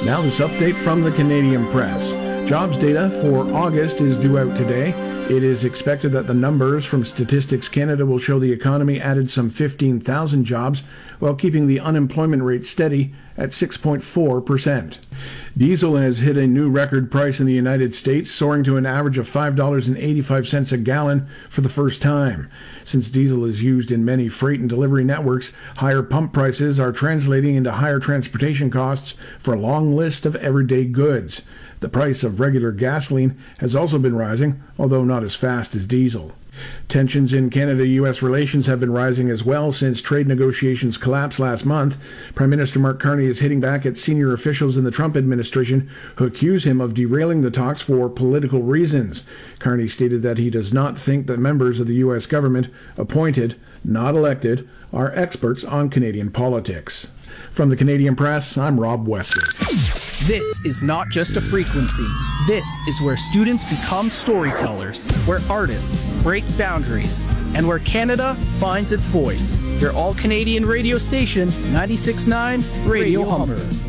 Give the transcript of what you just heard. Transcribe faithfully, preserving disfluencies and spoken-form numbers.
Now this update from the Canadian Press. Jobs data for August is due out today. It is expected that the numbers from Statistics Canada will show the economy added some fifteen thousand jobs while keeping the unemployment rate steady at six point four percent. Diesel has hit a new record price in the United States, soaring to an average of five dollars and eighty-five cents a gallon for the first time. Since diesel is used in many freight and delivery networks, higher pump prices are translating into higher transportation costs for a long list of everyday goods. The price of regular gasoline has also been rising, although not as fast as diesel. Tensions in Canada-U S relations have been rising as well since trade negotiations collapsed last month. Prime Minister Mark Carney is hitting back at senior officials in the Trump administration who accuse him of derailing the talks for political reasons. Carney stated that he does not think that members of the U S government, appointed, not elected, are experts on Canadian politics. From the Canadian Press, I'm Rob Wesley. This is not just a frequency. This is where students become storytellers, where artists break boundaries, and where Canada finds its voice. Your all-Canadian radio station, ninety-six point nine Radio Humber.